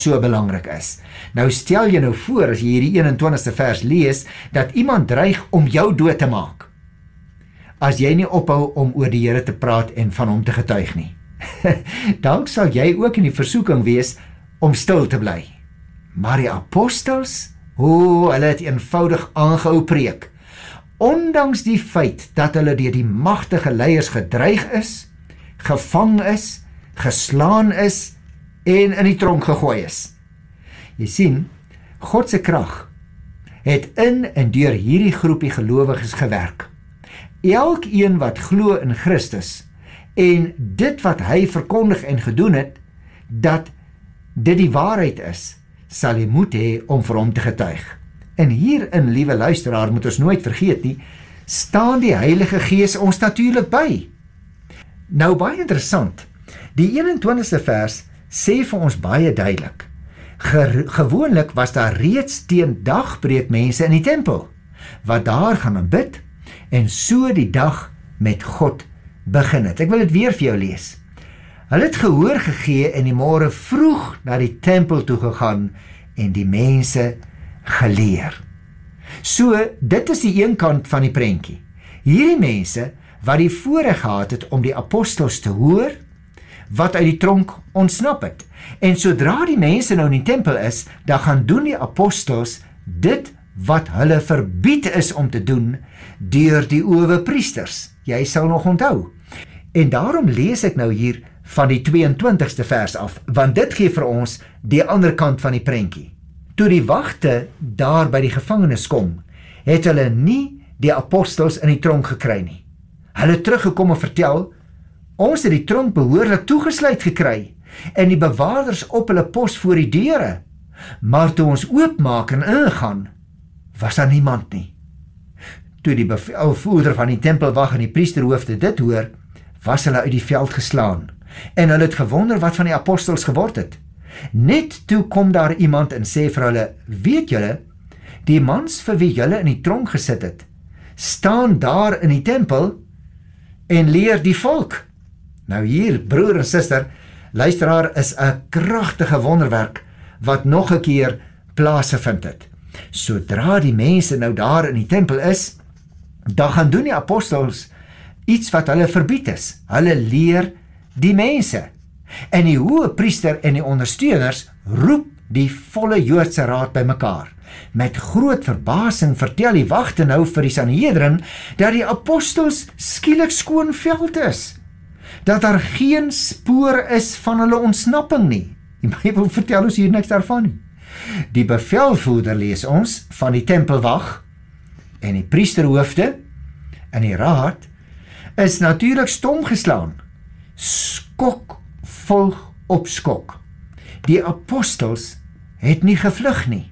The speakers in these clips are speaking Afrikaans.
so belangrik is. Nou stel jy nou voor, as jy hierdie 21ste vers lees, dat iemand dreig om jou dood te maak, as jy nie ophou om oor die Here te praat en van hom te getuig nie. Dan sal jy ook in die versoeking wees om stil te bly. Maar die apostels, hulle het eenvoudig aangehou preek, ondanks die feit dat hulle deur die magtige leiers gedreig is, gevang is, geslaan is en in die tronk gegooi is. Jy sien, God se krag het in en deur hierdie groepie gelowiges gewerk. Elkeen wat glo in Christus en dit wat hy verkondig en gedoen het, dat dit die waarheid is, sal hy moed hê om vir hom te getuig. En hierin, liewe luisteraar, moet ons nooit vergeet nie, staan die Heilige Gees ons natuurlik by. Nou baie interessant, die 21ste vers sê vir ons baie duidelik, gewoonlik was daar reeds teen dagbreek mense in die tempel, wat daar gaan bid, en so die dag met God begin het. Ek wil dit weer vir jou lees. Hulle het gehoor gegee en die môre vroeg na die tempel toe gegaan en die mense geleer. So, dit is die een kant van die prentjie. Hierdie mense wat die voorreg gehad het om die apostels te hoor, wat uit die tronk ontsnap het. En sodra die mense nou in die tempel is, dan gaan doen die apostels dit wat hulle verbied is om te doen deur die owerpriesters. Jy sal nog onthou. En daarom lees ek nou hier van die 22ste vers af, want dit gee vir ons die ander kant van die prentjie. Toe die wagte daar by die gevangenes kom, het hulle nie die apostels in die tronk gekry nie. Hulle het teruggekom en vertel, ons het die tronk behoorlik toegesluit gekry en die bewaarders op hulle pos voor die deure, maar toe ons oopmaak en ingaan, was daar niemand nie. Toe die bevelvoerder van die tempelwag en die priesterhoofde dit hoor, was hulle uit die veld geslaan en hulle het gewonder wat van die apostels geword het. Net toe kom daar iemand en sê vir hulle, weet julle, die mans vir wie julle in die tronk gesit het, staan daar in die tempel en leer die volk. Nou hier, broer en suster, luisteraar, is 'n kragtige wonderwerk wat nog 'n keer plaasgevind het. Sodra die mense nou daar in die tempel is, dan gaan doen die apostels iets wat hulle verbied is. Hulle leer die mense. En die hoëpriester en die ondersteuners roep die volle Joodse raad bymekaar. Met groot verbasing vertel die wagte nou vir die Sanhedrin dat die apostels skielik skoon veld is. Dat daar geen spoor is van hulle ontsnapping nie. Die Bybel vertel ons hier niks daarvan nie. Die bevelvoerder lees ons van die tempelwag en die priesterhoofde en die raad is natuurlik stom geslaan. Skok volg op skok. Die apostels het nie gevlug nie.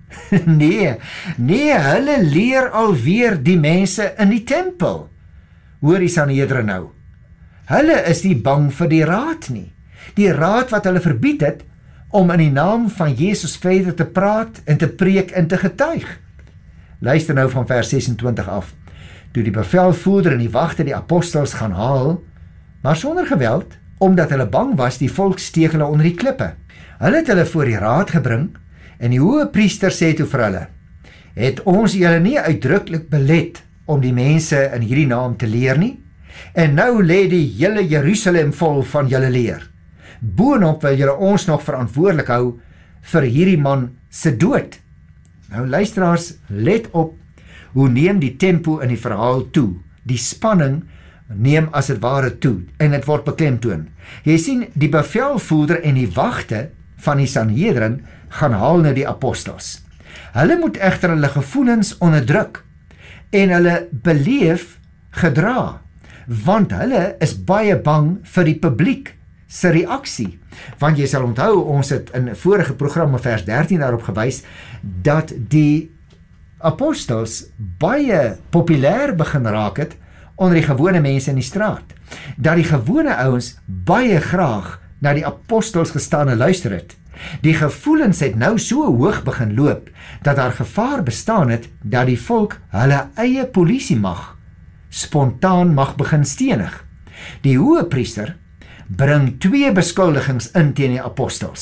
Nee, hulle leer alweer die mense in die tempel. Hoor die Sanhedrin nou. Hulle is nie bang vir die raad nie. Die raad wat hulle verbied het om in die naam van Jesus verder te praat en te preek en te getuig. Luister nou van vers 26 af. Toe die bevelvoerder en die wagte die apostels gaan haal, maar sonder geweld, omdat hulle bang was, die volk steek hulle onder die klippe. Hulle het hulle voor die raad gebring en die hoëpriester sê toe vir hulle, het ons julle nie uitdruklik belet om die mense in hierdie naam te leer nie? En nou lê die hele Jerusalem vol van julle leer. Boonop wil julle ons nog verantwoordelik hou vir hierdie man se dood. Nou luisteraars, let op, hoe neem die tempo in die verhaal toe? Die spanning neem as dit ware toe en dit word beklemtoon. Jy sien, die bevelvoerder en die wagte van die Sanhedrin gaan haal na die apostels. Hulle moet egter hulle gevoelens onderdruk en hulle beleef gedra, want hulle is baie bang vir die publiek se reaksie. Want jy sal onthou, ons het in vorige programme vers 13 daarop gewys, dat die apostels baie populêr begin raak het onder die gewone mense in die straat. Dat die gewone ouens baie graag na die apostels gestaan en luister het. Die gevoelens het nou so hoog begin loop, dat daar gevaar bestaan het, dat die volk hulle eie polisiemag spontaan mag begin stenig. Die hoëpriester bring 2 beskuldigings in teen die apostels.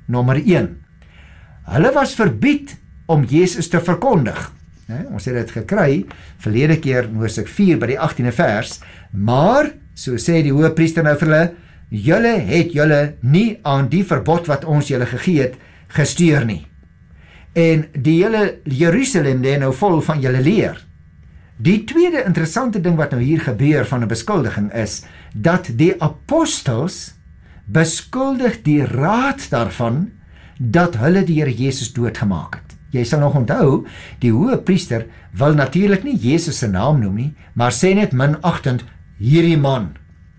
nommer 1. Hulle was verbied om Jesus te verkondig. Ons het dit gekry, verlede keer in Hosea 4 by die 18de vers, maar, so sê die hoëpriester nou vir hulle, julle het julle nie aan die verbod wat ons julle gegee het, gestuur nie. En die hele Jerusalem lê nou vol van julle leer. Die tweede interessante ding wat nou hier gebeur van 'n beskuldiging is, dat die apostels beskuldig die raad daarvan, dat hulle die Here Jesus doodgemaak het. Jy sal nog onthou, die hoëpriester wil natuurlik nie Jesus se naam noem nie, maar sê net minachtend, hierdie man.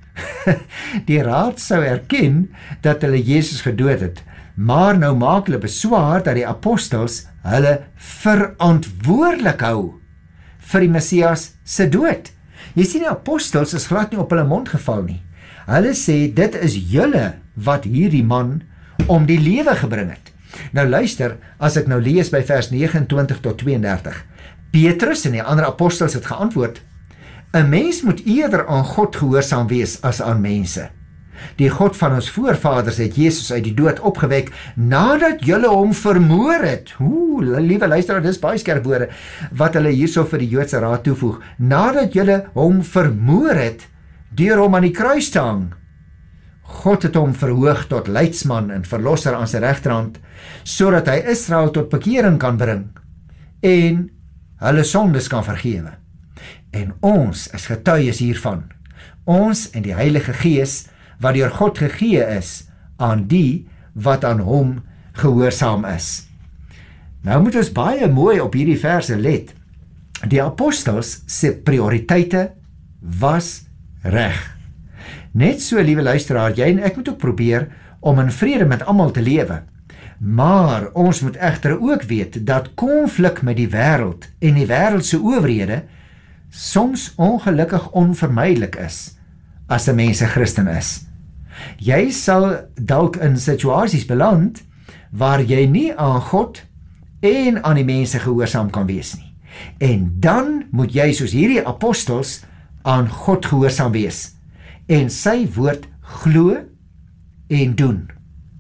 Die raad sou erken dat hulle Jesus gedood het, maar nou maak hulle beswaar dat die apostels hulle verantwoordelik hou vir die Messias se dood. Jy sien, die apostels is glad nie op hulle mond geval nie. Hulle sê, dit is julle wat hierdie man om die lewe gebring het. Nou luister, as ek nou lees by vers 29 tot 32. Petrus en die ander apostels het geantwoord, 'n mens moet eerder aan God gehoorsaam wees as aan mense. Die God van ons voorvaders het Jesus uit die dood opgewek, nadat julle hom vermoor het. Liewe luisteraar, dis baie skerp woorde, wat hulle hierso vir die Joodse raad toevoeg. Nadat julle hom vermoor het, deur hom aan die kruis te hang. God het hom verhoog tot leidsman en verlosser aan sy regterhand, sodat hy Israel tot bekering kan bring, en hulle sondes kan vergewe. En ons is getuies hiervan, ons en die Heilige Gees, wat deur God gegee is, aan die wat aan hom gehoorsaam is. Nou moet ons baie mooi op hierdie verse let. Die apostels se prioriteite was reg. Net so, liewe luisteraar, jy en ek moet ook probeer om in vrede met almal te lewe. Maar ons moet egter ook weet dat konflik met die wêreld en die wêreldse owerhede soms ongelukkig onvermydelik is as 'n mens 'n Christen is. Jy sal dalk in situasies beland waar jy nie aan God en aan die mense gehoorsaam kan wees nie. En dan moet jy soos hierdie apostels aan God gehoorsaam wees en sy woord glo en doen.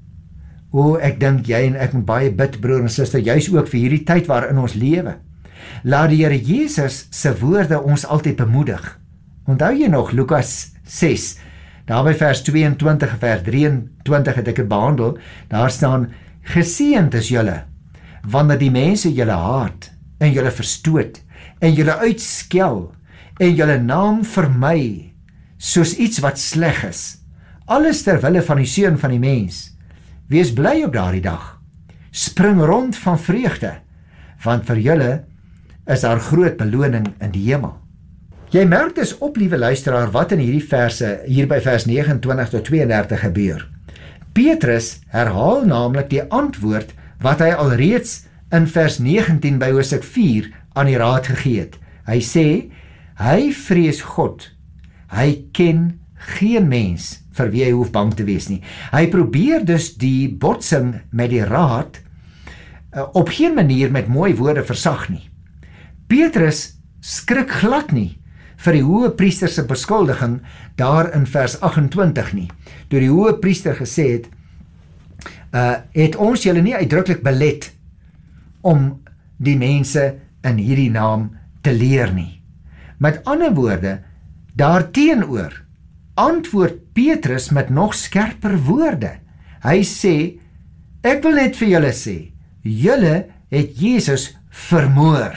Ek dink jy en ek moet baie bid, broer en suster, juis ook vir hierdie tyd waarin ons lewe. Laat die Here Jesus se woorde ons altyd bemoedig. Onthou jy nog Lukas 6, daar by vers 22 en vers 23 het ek dit behandel, daar staan, geseënd is julle, wanneer die mense julle haat, en julle verstoot, en julle uitskel, en julle naam vermy, soos iets wat sleg is, alles ter wille van die seun van die mens. Wees bly op daardie dag, spring rond van vreugde, want vir julle is daar groot beloning in die hemel. Jy merk dus op, liewe luisteraar, wat in hierdie verse, hier by vers 29 tot 32 gebeur. Petrus herhaal naamlik die antwoord wat hy alreeds in vers 19 by Hosea 4 aan die raad gegee het. Hy sê, hy vrees God, hy ken geen mens vir wie hy hoef bang te wees nie. Hy probeer dus die botsing met die raad op geen manier met mooi woorde versag nie. Petrus skrik glad nie vir die hoëpriester se beskuldiging daar in vers 28 nie. Toe die hoëpriester gesê het ons julle nie uitdruklik belet om die mense in hierdie naam te leer nie. Met ander woorde, daarteenoor antwoord Petrus met nog skerper woorde. Hy sê, ek wil net vir julle sê, julle het Jesus vermoor.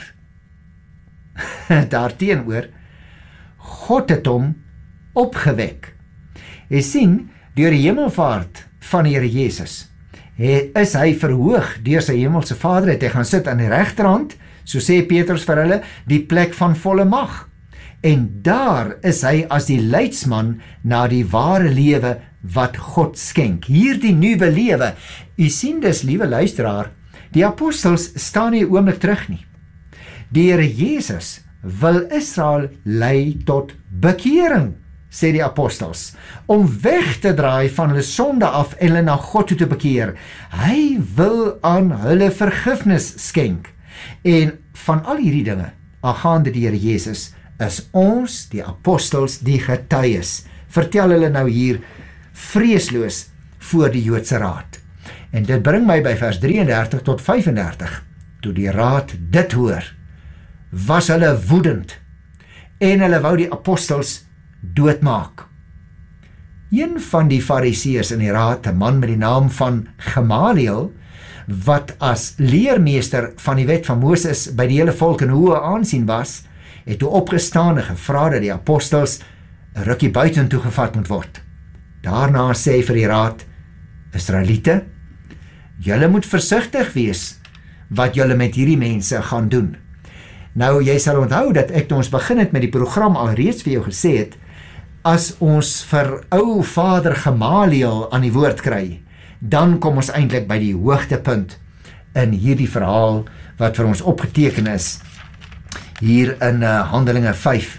Daarteenoor, God het hom opgewek. Jy sien, deur die hemelvaart van die Here Jesus, is hy verhoog deur sy hemelse Vader, het hy gaan sit aan die regterhand, so sê Petrus vir hulle, die plek van volle mag. En daar is hy as die leidsman na die ware lewe wat God skenk. Hierdie nuwe lewe. U sien dus, liewe luisteraar, die apostels staan nie 'n oomblik terug nie. Die Here Jesus wil Israel lei tot bekering, sê die apostels, om weg te draai van hulle sonde af en hulle na God toe te bekeer. Hy wil aan hulle vergifnis skenk. En van al hierdie dinge, aangaande die Here Jesus, is ons, die apostels, die getuies. Vertel hulle nou hier vreesloos voor die Joodse raad. En dit bring my by vers 33 tot 35. Toe die raad dit hoor, was hulle woedend en hulle wou die apostels doodmaak. Een van die fariseërs in die raad, 'n man met die naam van Gamaliel, wat as leermeester van die wet van Moses by die hele volk in hoë aansien was, het toe opgestaan en gevra dat die apostels 'n rukkie buitentoe gevat moet word. Daarna sê vir die raad: Israeliete, julle moet versigtig wees wat julle met hierdie mense gaan doen. Nou, jy sal onthou dat ek toe ons begin het met die program alreeds vir jou gesê het, as ons vir ou vader Gamaliel aan die woord kry, dan kom ons eintlik by die hoogtepunt in hierdie verhaal wat vir ons opgeteken is hier in Handelinge 5.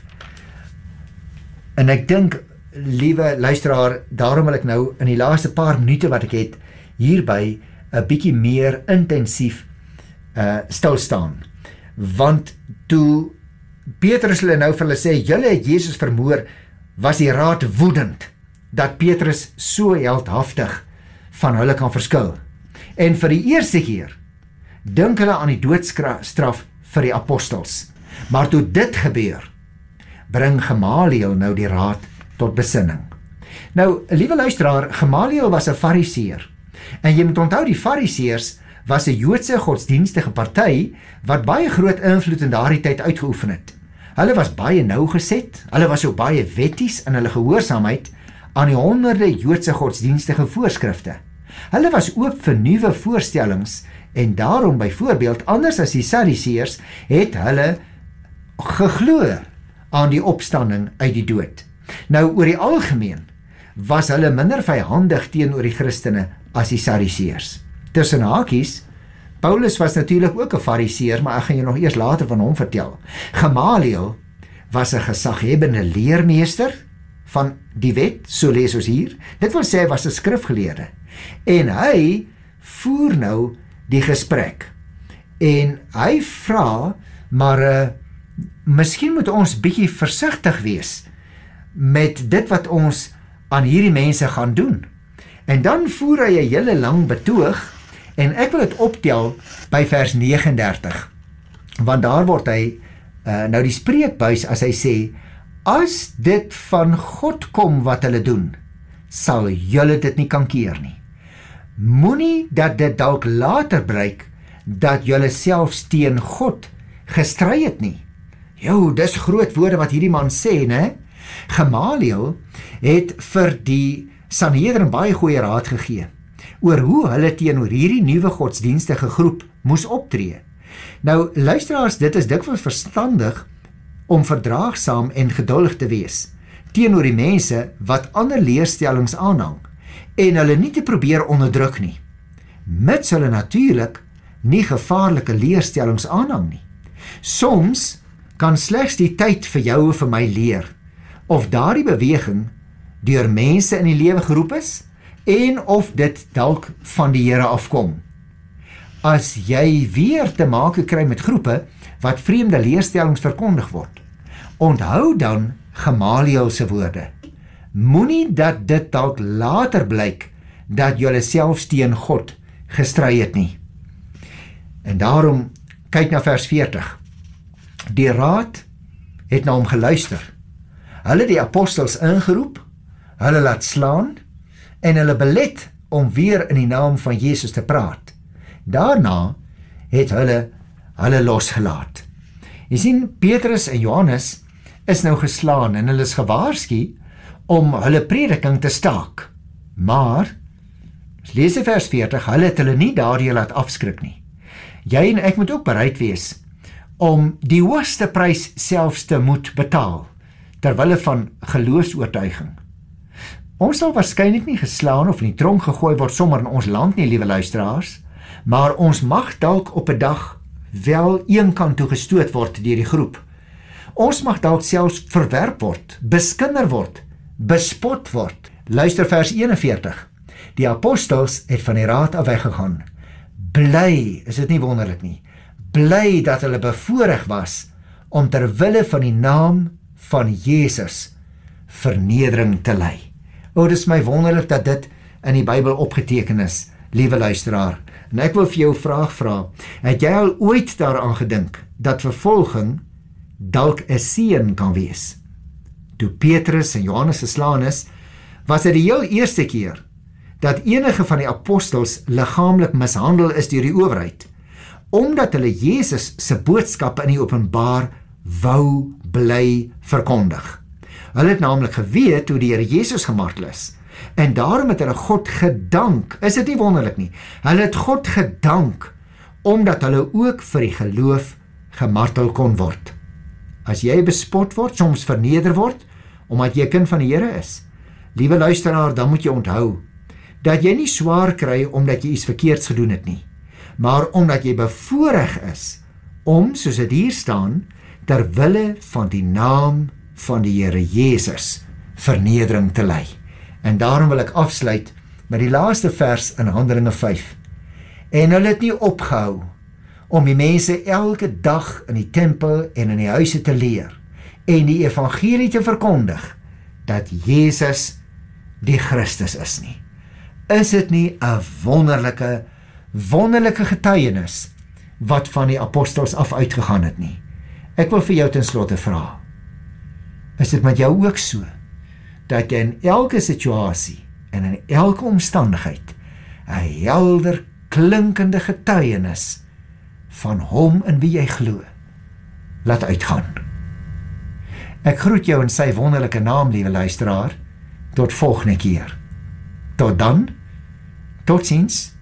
En ek dink, liewe luisteraar, daarom wil ek nou in die laaste paar minute wat ek het, hierby 'n bietjie meer intensief stil staan. Want toe Petrus hulle nou vir hulle sê, julle het Jesus vermoor, was die raad woedend dat Petrus so heldhaftig van hulle kan verskil. En vir die eerste keer dink hulle aan die doodstraf vir die apostels. Maar toe dit gebeur, bring Gamaliel nou die raad tot besinning. Nou, liewe luisteraar, Gamaliel was 'n fariseer. En jy moet onthou, die fariseërs was 'n Joodse godsdienstige party wat baie groot invloed in daardie tyd uitgeoefen het. Hulle was baie nougeset, hulle was ook baie wetties in hulle gehoorsaamheid aan die honderde Joodse godsdienstige voorskrifte. Hulle was oop vir nuwe voorstellings en daarom byvoorbeeld, anders as die Sadduseërs, het hulle geglo aan die opstanding uit die dood. Nou, oor die algemeen was hulle minder vyhandig teenoor die Christene as die Sadduseërs. Tussen hakies, Paulus was natuurlik ook 'n fariseer, maar ek gaan jou nog eers later van hom vertel. Gamaliel was 'n gesaghebende leermeester van die wet, so lees ons hier. Dit wil sê, hy was 'n skrifgeleerde. En hy voer nou die gesprek. En hy vra, maar miskien moet ons bietjie versigtig wees met dit wat ons aan hierdie mense gaan doen. En dan voer hy 'n hele lang betoog, en ek wil dit optel by vers 39, want daar word hy nou die spreekbuis as hy sê, as dit van God kom wat hulle doen, sal julle dit nie kan keer nie. Moenie dat dit dalk later blyk dat julle selfs teen God gestry het nie. Jo, dis groot woorde wat hierdie man sê, né? Gamaliel het vir die Sanhedrin baie goeie raad gegee oor hoe hulle teenoor hierdie nuwe godsdienstige groep moes optree. Nou, luisteraars, dit is dikwels verstandig om verdraagsaam en geduldig te wees teenoor die mense wat ander leerstellings aanhang en hulle nie te probeer onderdruk nie, mits hulle natuurlik nie gevaarlike leerstellings aanhang nie. Soms kan slegs die tyd vir jou en vir my leer of daardie beweging deur mense in die lewe geroep is en of dit dalk van die Here afkom. As jy weer te maak kry met groepe wat vreemde leerstellings verkondig word, onthou dan Gamaliel se woorde. Moenie dat dit dalk later blyk dat julle selfs teen God gestry het nie. En daarom kyk na vers 40. Die raad het na hom geluister. Hulle die apostels ingeroep, hulle laat slaan en hulle belet om weer in die naam van Jesus te praat. Daarna het hulle losgelaat. Jy sien, Petrus en Johannes is nou geslaan en hulle is gewaarsku om hulle prediking te staak. Maar, lees vers 40, hulle het hulle nie daardie laat afskrik nie. Jy en ek moet ook bereid wees om die hoogste prys selfs te moet betaal, terwille van geloofsoortuiging. Ons sal waarskynlik nie geslaan of in die tronk gegooi word sommer in ons land nie, liewe luisteraars, maar ons mag dalk op 'n dag wel eenkant toe gestoot word deur die groep. Ons mag dalk selfs verwerp word, beskinder word, bespot word. Luister vers 41. Die apostels het van die raad af weggegaan. Bly, is dit nie wonderlik nie, bly dat hulle bevoorreg was om ter wille van die naam van Jesus vernedering te ly. O, dis my wonderlik dat dit in die Bybel opgeteken is, Liewe luisteraar, en ek wil vir jou 'n vraag vra, het jy al ooit daaraan gedink dat vervolging dalk 'n seën kan wees? Toe Petrus en Johannes geslaan is, was dit die heel eerste keer dat enige van die apostels liggaamlik mishandel is deur die owerheid, omdat hulle Jesus se boodskap in die openbaar wou bly verkondig. Hulle het naamlik geweet hoe die Here Jesus gemartel is, en daarom het hulle God gedank. Is dit nie wonderlik nie? Hulle het God gedank, omdat hulle ook vir die geloof gemartel kon word. As jy bespot word, soms verneder word, omdat jy kind van die Here is, liewe luisteraar, dan moet jy onthou, dat jy nie swaar kry omdat jy iets verkeerds gedoen het nie, maar omdat jy bevoorreg is om, soos dit hier staan, ter wille van die naam van die Here Jesus vernedering te ly. En daarom wil ek afsluit met die laaste vers in Handelinge 5. En hulle het nie opgehou om die mense elke dag in die tempel en in die huise te leer en die evangelie te verkondig dat Jesus die Christus is nie. Is dit nie 'n wonderlike getuienis wat van die apostels af uitgegaan het nie? Ek wil vir jou ten slotte vra, is dit met jou ook so, dat jy in elke situasie en in elke omstandigheid 'n helder klinkende getuienis van hom in wie jy glo laat uitgaan? Ek groet jou in sy wonderlike naam, liewe luisteraar, tot volgende keer. Tot dan, totsiens.